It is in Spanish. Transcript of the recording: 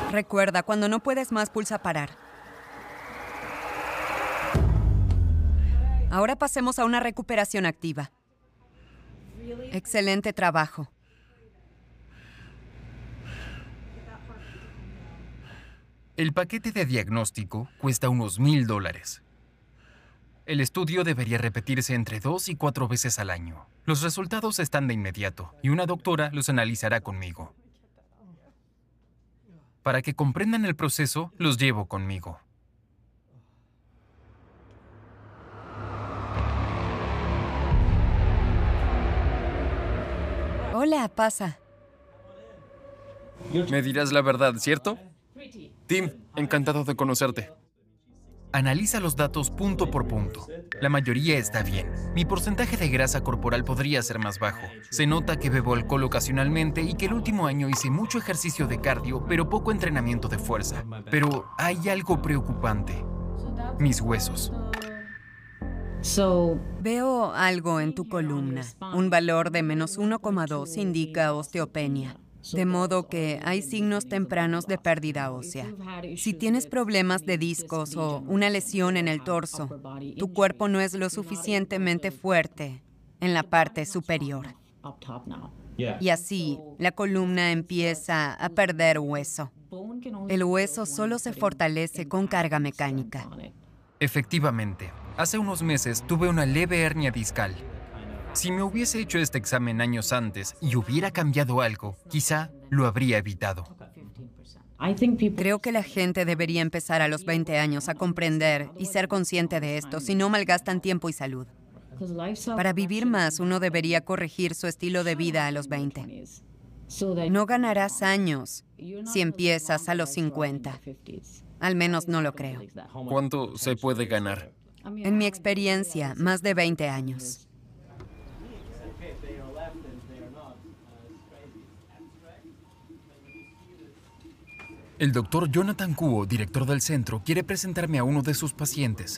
Recuerda, cuando no puedes más, pulsa parar. Ahora pasemos a una recuperación activa. Excelente trabajo. El paquete de diagnóstico cuesta unos $1,000. El estudio debería repetirse entre 2 y 4 veces al año. Los resultados están de inmediato y una doctora los analizará conmigo. Para que comprendan el proceso, los llevo conmigo. Hola, pasa. Me dirás la verdad, ¿cierto? Tim, encantado de conocerte. Analiza los datos punto por punto. La mayoría está bien. Mi porcentaje de grasa corporal podría ser más bajo. Se nota que bebo alcohol ocasionalmente y que el último año hice mucho ejercicio de cardio, pero poco entrenamiento de fuerza. Pero hay algo preocupante. Mis huesos. Veo algo en tu columna. Un valor de -1,2 indica osteopenia. De modo que hay signos tempranos de pérdida ósea. Si tienes problemas de discos o una lesión en el torso, tu cuerpo no es lo suficientemente fuerte en la parte superior. Y así, la columna empieza a perder hueso. El hueso solo se fortalece con carga mecánica. Efectivamente, hace unos meses tuve una leve hernia discal. Si me hubiese hecho este examen años antes y hubiera cambiado algo, quizá lo habría evitado. Creo que la gente debería empezar a los 20 años a comprender y ser consciente de esto, si no malgastan tiempo y salud. Para vivir más, uno debería corregir su estilo de vida a los 20. No ganarás años si empiezas a los 50. Al menos no lo creo. ¿Cuánto se puede ganar? En mi experiencia, más de 20 años. El doctor Jonathan Kuo, director del centro, quiere presentarme a uno de sus pacientes.